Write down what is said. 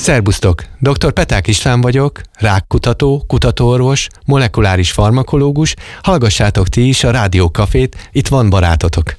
Szerbusztok! Dr. Peták István vagyok, rákkutató, kutatóorvos, molekuláris farmakológus. Hallgassátok ti is a Rádió Cafét, itt van barátotok.